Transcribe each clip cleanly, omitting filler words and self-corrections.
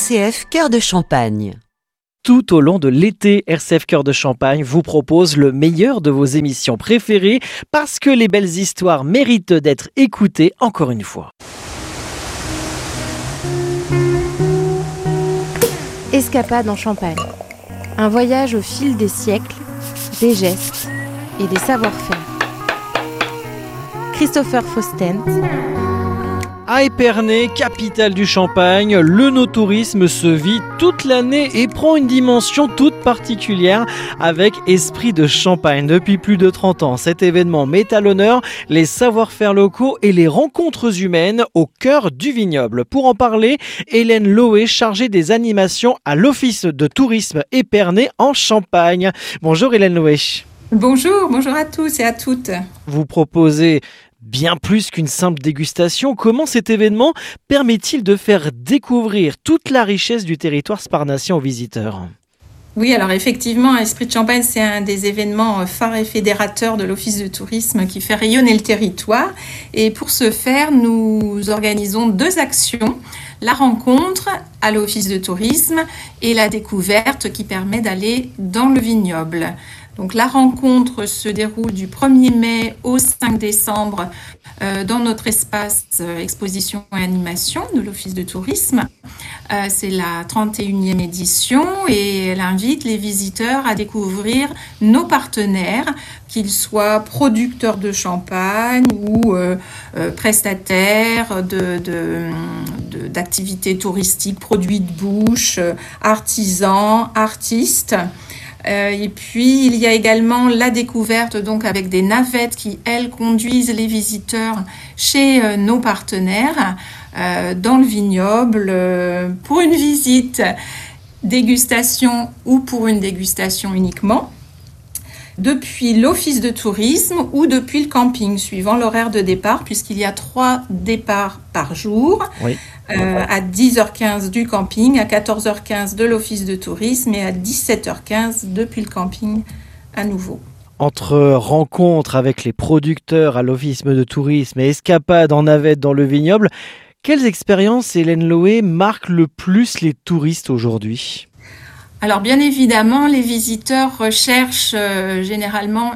RCF Cœur de Champagne. Tout au long de l'été, RCF Cœur de Champagne vous propose le meilleur de vos émissions préférées parce que les belles histoires méritent d'être écoutées encore une fois. Escapade en Champagne. Un voyage au fil des siècles, des gestes et des savoir-faire. Christopher Faustent. À Épernay, capitale du Champagne, le no-tourisme se vit toute l'année et prend une dimension toute particulière avec Esprit de Champagne. Depuis plus de 30 ans, cet événement met à l'honneur les savoir-faire locaux et les rencontres humaines au cœur du vignoble. Pour en parler, Hélène Loé, chargée des animations à l'Office de tourisme Épernay en Champagne. Bonjour Hélène Loé. Bonjour à tous et à toutes. Vous proposez bien plus qu'une simple dégustation. Comment cet événement permet-il de faire découvrir toute la richesse du territoire sparnacien aux visiteurs ? Oui, alors effectivement, Esprit de Champagne, c'est un des événements phares et fédérateurs de l'Office de tourisme qui fait rayonner le territoire. Et pour ce faire, nous organisons 2 actions. La rencontre à l'Office de tourisme et la découverte qui permet d'aller dans le vignoble. Donc la rencontre se déroule du 1er mai au 5 décembre dans notre espace exposition et animation de l'Office de tourisme. C'est la 31e édition et elle invite les visiteurs à découvrir nos partenaires, qu'ils soient producteurs de champagne ou prestataires d'activités touristiques, produits de bouche, artisans, artistes. Et puis il y a également la découverte donc avec des navettes qui elles conduisent les visiteurs chez nos partenaires dans le vignoble pour une visite dégustation ou pour une dégustation uniquement depuis l'office de tourisme ou depuis le camping suivant l'horaire de départ puisqu'il y a 3 départs par jour. Oui. À 10h15 du camping, à 14h15 de l'office de tourisme et à 17h15 depuis le camping à nouveau. Entre rencontres avec les producteurs à l'office de tourisme et escapades en navette dans le vignoble, quelles expériences, Hélène Loé, marquent le plus les touristes aujourd'hui ? Alors bien évidemment, les visiteurs recherchent généralement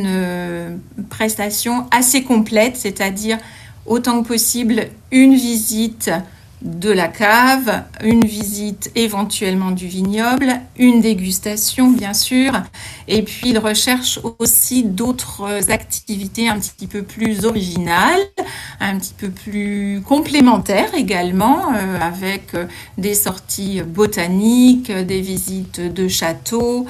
une prestation assez complète, c'est-à-dire autant que possible une visite de la cave, une visite éventuellement du vignoble, une dégustation bien sûr, et puis ils recherchent aussi d'autres activités un petit peu plus originales, un petit peu plus complémentaires également, avec des sorties botaniques, des visites de châteaux,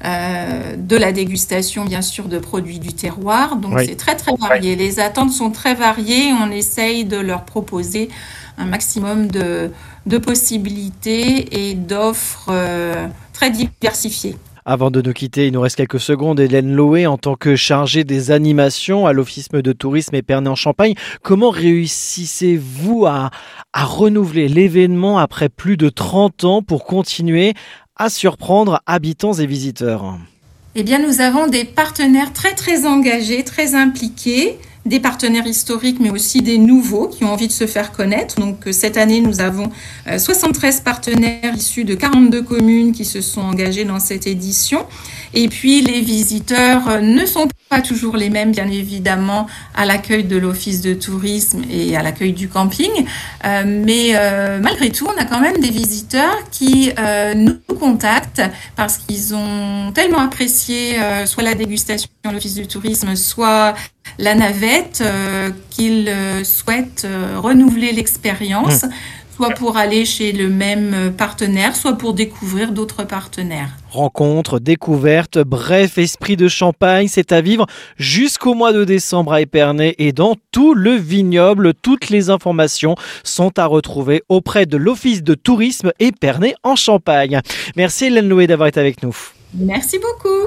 de la dégustation bien sûr de produits du terroir, donc oui. C'est très très varié. Les attentes sont très variées, on essaye de leur proposer un maximum de possibilités et d'offres très diversifiées. Avant de nous quitter, il nous reste quelques secondes. Hélène Loé, en tant que chargée des animations à l'Office de tourisme Épernay en Champagne, comment réussissez-vous à renouveler l'événement après plus de 30 ans pour continuer à surprendre habitants et visiteurs ? Eh bien, nous avons des partenaires très très engagés, très impliqués, des partenaires historiques mais aussi des nouveaux qui ont envie de se faire connaître. Donc cette année, nous avons 73 partenaires issus de 42 communes qui se sont engagés dans cette édition. Et puis les visiteurs ne sont pas toujours les mêmes, bien évidemment, à l'accueil de l'Office de tourisme et à l'accueil du camping. Mais malgré tout, on a quand même des visiteurs qui nous contactent parce qu'ils ont tellement apprécié soit la dégustation à l'Office du tourisme, soit la navette, qu'ils souhaitent renouveler l'expérience, soit pour aller chez le même partenaire, soit pour découvrir d'autres partenaires. Rencontres, découvertes, bref, Esprit de Champagne, c'est à vivre jusqu'au mois de décembre à Épernay et dans tout le vignoble. Toutes les informations sont à retrouver auprès de l'Office de tourisme Épernay en Champagne. Merci Hélène Loé d'avoir été avec nous. Merci beaucoup.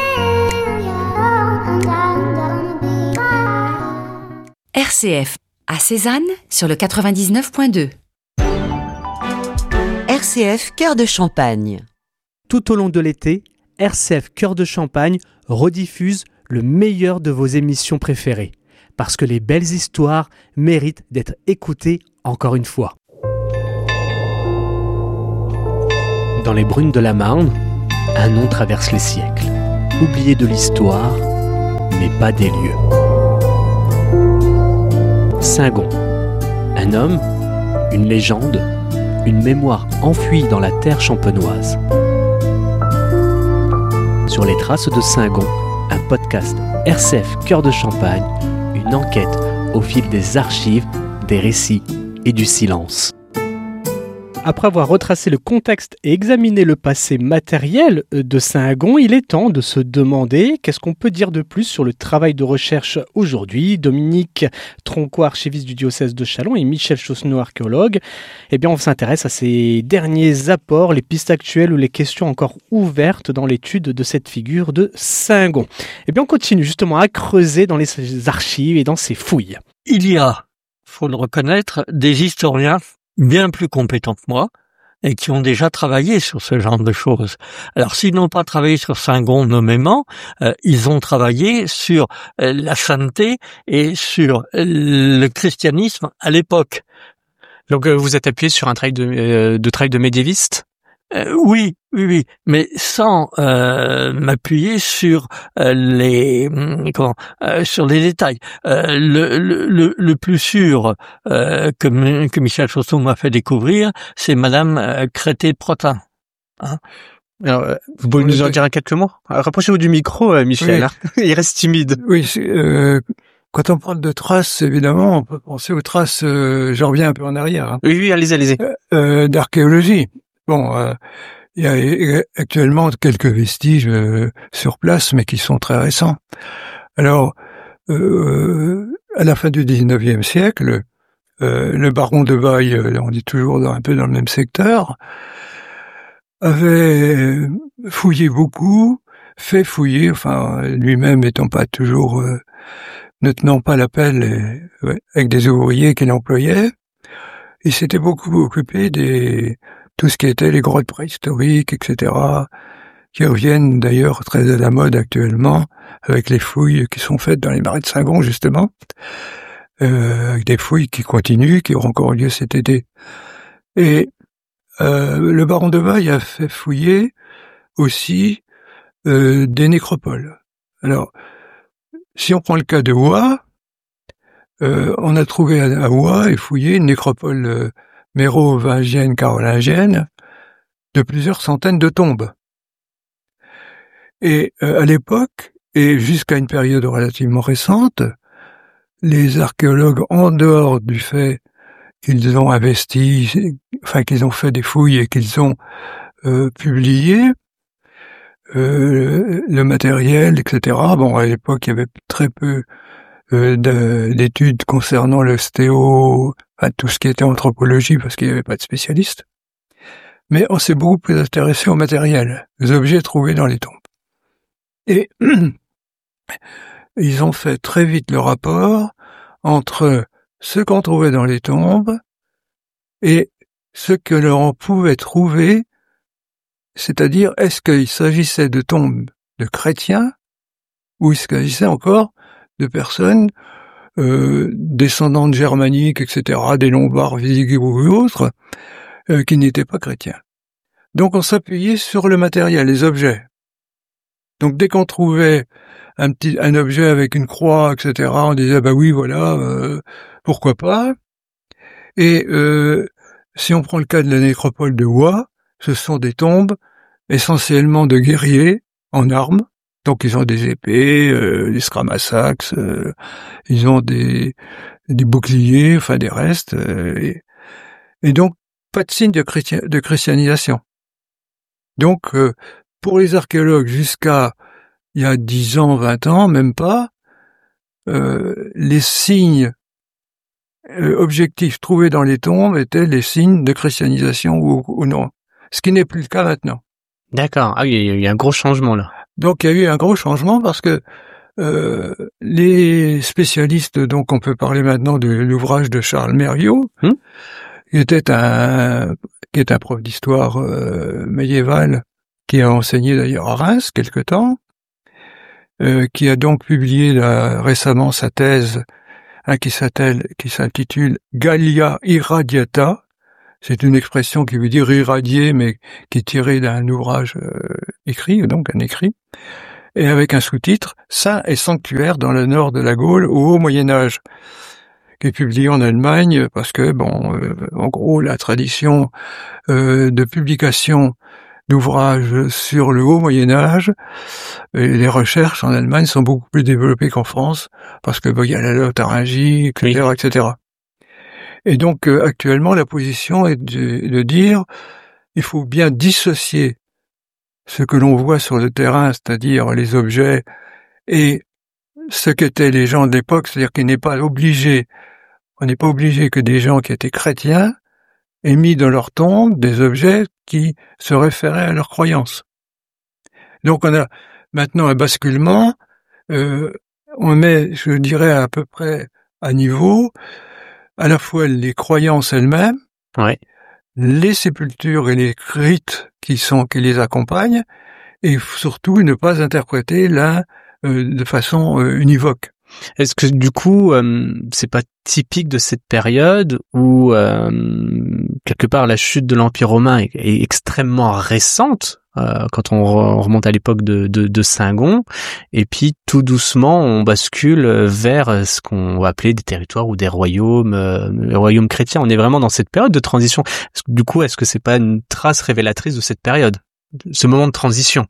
RCF à Cézanne sur le 99.2. RCF Cœur de Champagne. Tout au long de l'été, RCF Cœur de Champagne rediffuse le meilleur de vos émissions préférées. Parce que les belles histoires méritent d'être écoutées encore une fois. Dans les brunes de la Marne, un nom traverse les siècles, oublié de l'histoire, mais pas des lieux. Saint-Gon, un homme, une légende, une mémoire enfouie dans la terre champenoise. Sur les traces de Saint-Gon, un podcast RCF Cœur de Champagne, une enquête au fil des archives, des récits et du silence. Après avoir retracé le contexte et examiné le passé matériel de Saint-Gon, il est temps de se demander qu'est-ce qu'on peut dire de plus sur le travail de recherche aujourd'hui. Dominique Tronquoy, archiviste du diocèse de Châlons, et Michel Chossenot, archéologue. Eh bien, on s'intéresse à ces derniers apports, les pistes actuelles ou les questions encore ouvertes dans l'étude de cette figure de Saint-Gon. Eh bien, on continue justement à creuser dans les archives et dans ces fouilles. Il y a, faut le reconnaître, des historiens bien plus compétents que moi et qui ont déjà travaillé sur ce genre de choses. Alors, s'ils n'ont pas travaillé sur Saint-Gon nommément, ils ont travaillé sur la sainteté et sur le christianisme à l'époque. Donc, vous êtes appuyé sur un travail de médiéviste ? Oui, mais sans m'appuyer sur sur les détails. Le plus sûr que Michel Chossenot m'a fait découvrir, c'est Madame Crété-Protin. Hein. Alors, vous pouvez nous en dire quelques mots ? Rapprochez-vous du micro, Michel. Oui. Il reste timide. Oui. Quand on parle de traces, évidemment, on peut penser aux traces. Je reviens un peu en arrière. Hein. Oui, allez. D'archéologie. Bon, il y a actuellement quelques vestiges sur place, mais qui sont très récents. Alors, à la fin du 19e siècle, le baron de Baille, on dit toujours un peu dans le même secteur, avait fouillé beaucoup, fait fouiller, enfin lui-même étant pas toujours, ne tenant pas l'appel avec des ouvriers qu'il employait, il s'était beaucoup occupé tout ce qui était les grottes préhistoriques, etc., qui reviennent d'ailleurs très à la mode actuellement, avec les fouilles qui sont faites dans les marais de Saint-Gon, justement, avec des fouilles qui continuent, qui auront encore lieu cet été. Et le baron de Baille a fait fouiller aussi des nécropoles. Alors, si on prend le cas de Ouat, on a trouvé à Ouat et fouillé une nécropole mérovingienne carolingienne de plusieurs centaines de tombes. Et à l'époque, et jusqu'à une période relativement récente, les archéologues, en dehors du fait qu'ils ont investi, enfin qu'ils ont fait des fouilles et qu'ils ont publié le matériel, etc. Bon, à l'époque, il y avait très peu d'études concernant l'ostéo, enfin, tout ce qui était anthropologie, parce qu'il n'y avait pas de spécialistes. Mais on s'est beaucoup plus intéressé au matériel, aux objets trouvés dans les tombes. Et ils ont fait très vite le rapport entre ce qu'on trouvait dans les tombes et ce que l'on pouvait trouver, c'est-à-dire est-ce qu'il s'agissait de tombes de chrétiens ou est-ce qu'il s'agissait encore de personnes descendantes germaniques, etc., des Lombards, Visigoths ou autres, qui n'étaient pas chrétiens. Donc on s'appuyait sur le matériel, les objets. Donc dès qu'on trouvait un objet avec une croix, etc., on disait bah oui, voilà, pourquoi pas. Et si on prend le cas de la nécropole de Ouat, ce sont des tombes essentiellement de guerriers en armes. Donc ils ont des épées, des scramasax, ils ont des boucliers, enfin des restes, et donc pas de signe de christianisation. Donc pour les archéologues jusqu'à il y a 10 ans, 20 ans, même pas, les signes objectifs trouvés dans les tombes étaient les signes de christianisation ou non. Ce qui n'est plus le cas maintenant. D'accord. Ah oui, il y a un gros changement là. Donc il y a eu un gros changement parce que les spécialistes, donc on peut parler maintenant de l'ouvrage de Charles Merriot, qui est un prof d'histoire médiévale, qui a enseigné d'ailleurs à Reims quelque temps, qui a donc publié récemment sa thèse qui s'intitule Gallia Irradiata, C'est une expression qui veut dire irradier, mais qui est tirée d'un ouvrage écrit, donc un écrit, et avec un sous-titre « Saint et sanctuaire dans le nord de la Gaule au Haut Moyen-Âge », qui est publié en Allemagne, parce que, en gros, la tradition de publication d'ouvrages sur le Haut Moyen-Âge, et les recherches en Allemagne sont beaucoup plus développées qu'en France, parce que il y a la Lotharingie, etc., oui. etc. Et donc, actuellement, la position est de dire il faut bien dissocier ce que l'on voit sur le terrain, c'est-à-dire les objets, et ce qu'étaient les gens de l'époque, c'est-à-dire qu'on n'est pas obligé que des gens qui étaient chrétiens aient mis dans leur tombe des objets qui se référaient à leurs croyances. Donc, on a maintenant un basculement, on met, je dirais, à peu près à niveau, à la fois les croyances elles-mêmes, ouais. les sépultures et les rites qui les accompagnent, et surtout ne pas interpréter l'un de façon univoque. Est-ce que du coup, c'est pas typique de cette période où quelque part la chute de l'Empire romain est extrêmement récente? Quand on remonte à l'époque de Saint-Gon, et puis tout doucement on bascule vers ce qu'on va appeler des territoires ou des royaumes, les royaumes chrétiens. On est vraiment dans cette période de transition. Du coup, est-ce que c'est pas une trace révélatrice de cette période, ce moment de transition?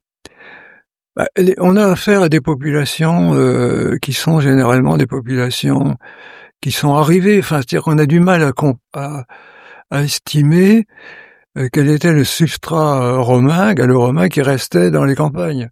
On a affaire à des populations qui sont généralement des populations qui sont arrivées. Enfin, c'est-à-dire qu'on a du mal à estimer quel était le substrat romain, gallo-romain, qui restait dans les campagnes.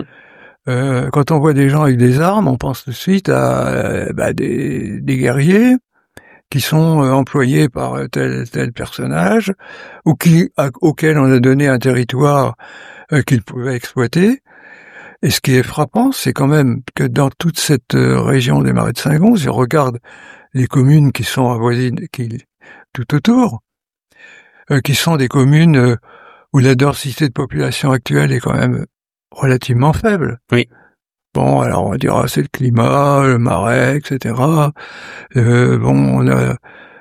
Quand on voit des gens avec des armes, on pense tout de suite à des guerriers qui sont employés par tel personnage, ou auquel on a donné un territoire qu'ils pouvaient exploiter. Et ce qui est frappant, c'est quand même que dans toute cette région des Marais de Saint-Gon, si on regarde les communes qui sont avoisines, tout autour, qui sont des communes où la densité de population actuelle est quand même relativement faible. Oui. Bon, alors on va dire c'est le climat, le marais, etc. On a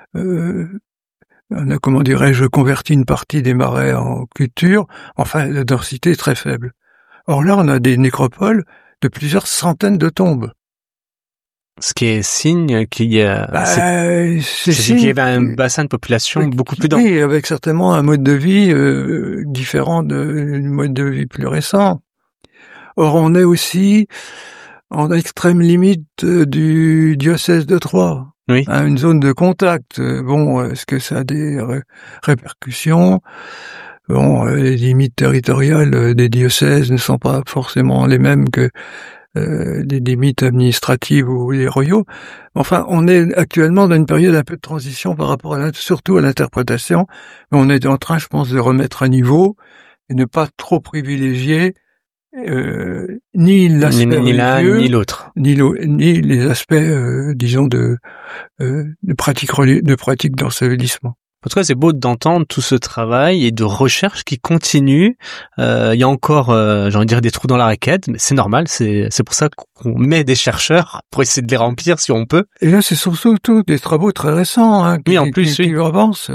comment dirais-je converti une partie des marais en culture. Enfin, la densité est très faible. Or là, on a des nécropoles de plusieurs centaines de tombes. Ce qui est signe qu'il y a, qu'il y avait un bassin de population beaucoup plus dense. Oui, avec certainement un mode de vie différent du mode de vie plus récent. Or, on est aussi en extrême limite du diocèse de Troyes. Oui. Une zone de contact. Est-ce que ça a des répercussions? Les limites territoriales des diocèses ne sont pas forcément les mêmes que des limites administratives ou les royaux. Enfin, on est actuellement dans une période un peu de transition par rapport surtout à l'interprétation. Mais on est en train, je pense, de remettre à niveau et ne pas trop privilégier ni l'aspect ni l'un ni l'autre, ni les aspects, disons, de pratique d'ensevelissement. En tout cas, c'est beau d'entendre tout ce travail et de recherche qui continue. Il y a encore, j'ai envie de dire, des trous dans la raquette, mais c'est normal. C'est pour ça qu'on met des chercheurs pour essayer de les remplir si on peut. Et là, c'est surtout des travaux très récents, qui avancent.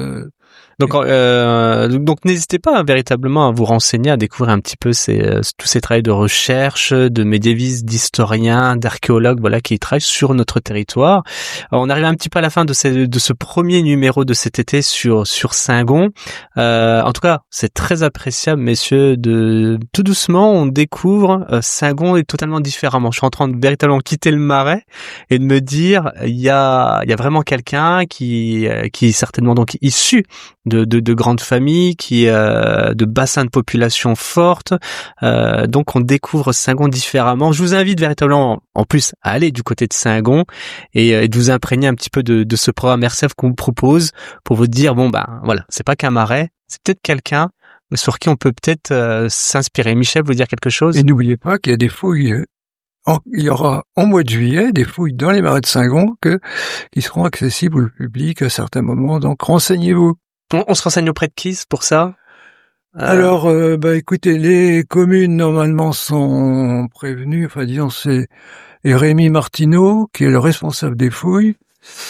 Donc n'hésitez pas véritablement à vous renseigner, à découvrir un petit peu tous ces travaux de recherche, de médiévistes, d'historiens, d'archéologues, voilà, qui travaillent sur notre territoire. Alors, on arrive un petit peu à la fin de ce premier numéro de cet été sur Saint-Gon. En tout cas, c'est très appréciable, messieurs, tout doucement, on découvre Saint-Gon est totalement différemment. Je suis en train de véritablement quitter le marais et de me dire, il y a vraiment quelqu'un qui est certainement donc issu de grandes familles, de bassins de population fortes. Donc on découvre Saint-Gon différemment. Je vous invite véritablement en plus à aller du côté de Saint-Gon et de vous imprégner un petit peu de ce programme RCF qu'on vous propose pour vous dire voilà, c'est pas qu'un marais, c'est peut-être quelqu'un sur qui on peut peut-être s'inspirer. Michel, vous voulez dire quelque chose? Et n'oubliez pas qu'il y a des fouilles. Il y aura en mois de juillet des fouilles dans les marais de Saint-Gon qui seront accessibles au public à certains moments. Donc renseignez-vous. On se renseigne auprès de qui pour ça? Alors, écoutez, les communes normalement sont prévenues. Enfin, disons, c'est Rémi Martineau qui est le responsable des fouilles.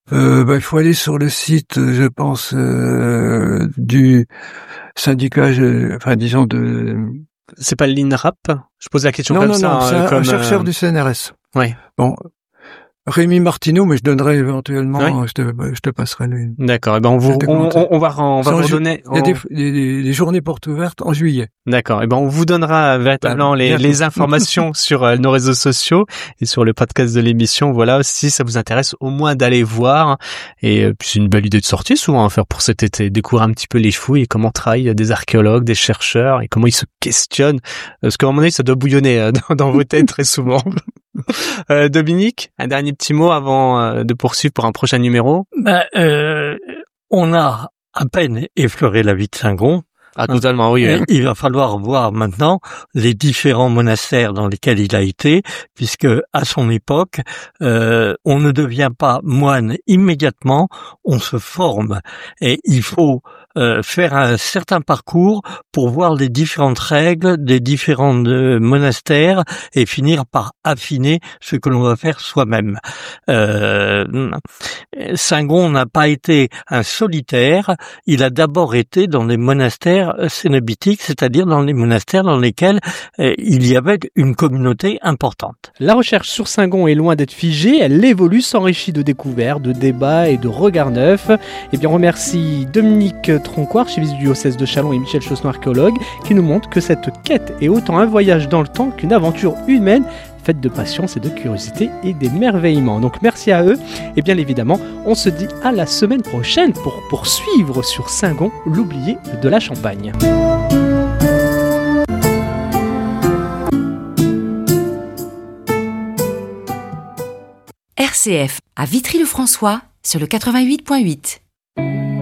Il faut aller sur le site, je pense, du syndicat, disons de... C'est pas l'INRAP? Je pose la question non, comme non, ça. Non, c'est comme un chercheur du CNRS. Oui. Bon, Rémi Martineau, mais je donnerai éventuellement, Oui. je te passerai les... D'accord. Et ben on va redonner. Il y a des journées portes ouvertes en juillet. D'accord. Et ben on vous donnera véritablement les informations sur nos réseaux sociaux et sur le podcast de l'émission. Voilà, si ça vous intéresse, au moins d'aller voir. Et puis c'est une belle idée de sortie souvent à faire pour cet été, découvrir un petit peu les fouilles et comment travaillent des archéologues, des chercheurs et comment ils se questionnent. Parce qu'à un moment donné, ça doit bouillonner dans vos têtes très souvent. Dominique, un dernier petit mot avant de poursuivre pour un prochain numéro. On a à peine effleuré la vie de Saint-Gon. Ah, totalement, oui. Il va falloir voir maintenant les différents monastères dans lesquels il a été, puisque à son époque, on ne devient pas moine immédiatement, on se forme. Et il faut faire un certain parcours pour voir les différentes règles des différents monastères et finir par affiner ce que l'on va faire soi-même. Saint-Gon n'a pas été un solitaire, il a d'abord été dans les monastères cénobitiques, c'est-à-dire dans les monastères dans lesquels il y avait une communauté importante. La recherche sur Saint-Gon est loin d'être figée, elle évolue, s'enrichit de découvertes, de débats et de regards neufs. Eh bien, on remercie Dominique Troncoire, archiviste du diocèse de Châlons, et Michel Chausson, archéologue, qui nous montrent que cette quête est autant un voyage dans le temps qu'une aventure humaine faite de patience et de curiosité et d'émerveillement. Donc merci à eux et bien évidemment on se dit à la semaine prochaine pour poursuivre sur Saint-Gon, l'oublié de la Champagne. RCF à Vitry-le-François sur le 88.8.